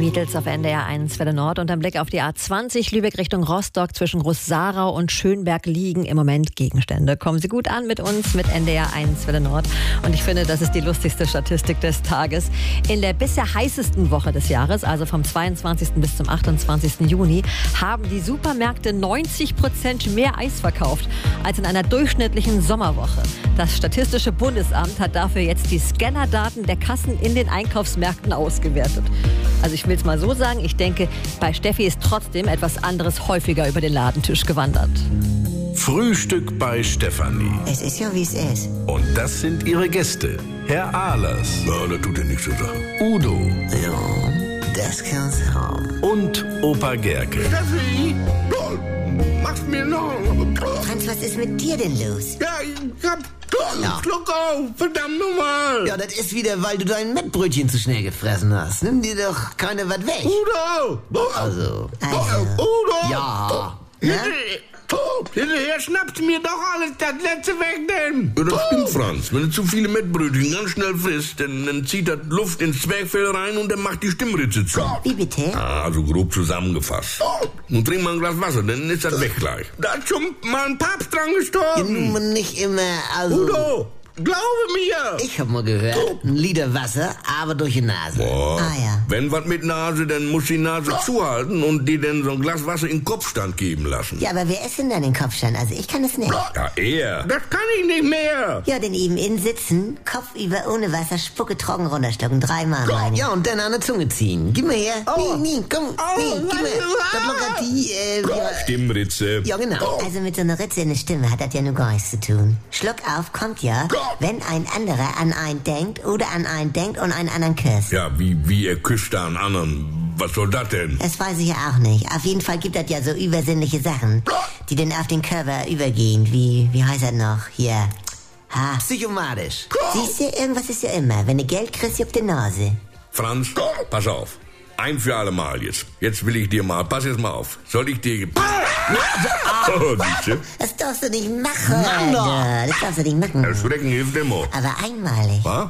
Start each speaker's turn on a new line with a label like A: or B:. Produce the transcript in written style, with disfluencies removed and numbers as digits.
A: Beatles auf NDR 1 Welle Nord und ein Blick auf die A20 Lübeck Richtung Rostock zwischen Groß-Sarau und Schönberg liegen im Moment Gegenstände. Kommen Sie gut an mit uns mit NDR 1 Welle Nord und ich finde, das ist die lustigste Statistik des Tages. In der bisher heißesten Woche des Jahres, also vom 22. bis zum 28. Juni, haben die Supermärkte 90% mehr Eis verkauft als in einer durchschnittlichen Sommerwoche. Das Statistische Bundesamt hat dafür jetzt die Scannerdaten der Kassen in den Einkaufsmärkten ausgewertet. Also ich will es mal so sagen, ich denke, bei Steffi ist trotzdem etwas anderes häufiger über den Ladentisch gewandert.
B: Frühstück bei Stefanie.
C: Es ist ja, wie es ist.
B: Und das sind ihre Gäste. Herr Ahlers.
D: Ja, das tut ja nichts zur Sache.
B: Udo.
C: Ja, das kann's haben.
B: Und Opa Gerke.
D: Steffi, mach's mir noch.
C: Franz, was ist mit dir denn los?
D: Ja, ich hab Schluck auf, verdammt nochmal.
C: Ja, das ist wieder, weil du dein Mettbrötchen zu schnell gefressen hast. Nimm dir doch keine was weg.
D: Udo.
C: Also.
D: Udo.
C: Ja. Ne?
D: Hinterher schnappt mir doch alles das letzte weg, denn. Ja, das stimmt, Franz. Wenn du zu viele Mettbrötchen ganz schnell frisst, dann zieht das Luft ins Zwerchfell rein und dann macht die Stimmritze zu.
C: Wie bitte?
D: Ah, also grob zusammengefasst. Nun trink mal ein Glas Wasser, dann ist das weg gleich. Da ist schon mal ein Papst dran gestorben.
C: Ja, nicht immer, also.
D: Udo, glaube mir.
C: Ich hab mal gehört, ein Liter Wasser, aber durch die Nase.
D: Boah.
C: Ah ja.
D: Wenn was mit Nase, dann muss die Nase zuhalten und dir dann so ein Glas Wasser in den Kopfstand geben lassen.
C: Ja, aber wer ist denn dann den Kopfstand? Also ich kann es nicht.
D: Ja, er. Das kann ich nicht mehr.
C: Ja, denn eben in sitzen, Kopf über ohne Wasser, Spucke trocken runterschlucken, 3-mal meine ich. Ja, und dann an der Zunge ziehen. Gib mal her. Nee, komm, gib mal. Das lockert die,
D: Stimmritze.
C: Ja, genau. Also mit so einer Ritze in der Stimme hat das ja nur gar nichts zu tun. Schluck auf kommt ja, wenn ein anderer an einen denkt oder an einen denkt und einen anderen küsst.
D: Ja, wie er küsst da einen anderen. Was soll das denn?
C: Das weiß ich ja auch nicht. Auf jeden Fall gibt es ja so übersinnliche Sachen, die dann auf den Körper übergehen. Wie heißt das noch? Hier. Psychomatisch. Siehst du, irgendwas ist ja immer. Wenn du Geld kriegst, juckt die Nase.
D: Franz, pass auf. Ein für alle Mal jetzt. Jetzt will ich dir mal, pass jetzt mal auf. Soll ich dir... Oh, siehste?
C: Das darfst du nicht machen.
D: Mann,
C: Das darfst du nicht machen.
D: Erschrecken hilft immer.
C: Aber einmalig.
D: Was?